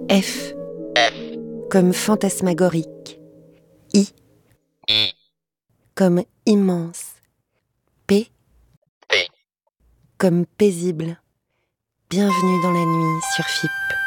F comme fantasmagorique. I comme immense. P comme paisible. Bienvenue dans la nuit sur FIP.